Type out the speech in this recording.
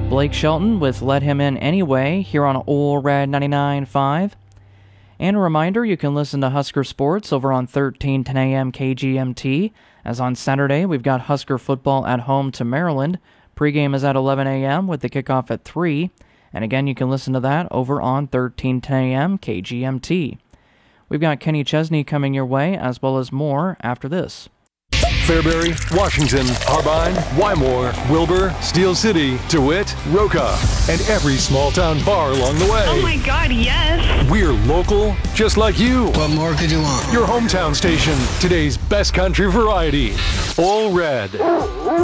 Blake Shelton with Let Him In Anyway here on Ole Red 99.5. And a reminder, you can listen to Husker Sports over on 1310 a.m. KGMT, as on Saturday we've got Husker football at home to Maryland. Pregame is at 11 a.m. with the kickoff at 3. And again, you can listen to that over on 1310 a.m. KGMT. We've got Kenny Chesney coming your way, as well as more after this. Fairbury, Washington, Harbine, Wymore, Wilbur, Steel City, DeWitt, Roca, and every small-town bar along the way. Oh my God, yes! We're local, just like you. What more could you want? Your hometown station, today's best country variety. Ole Red.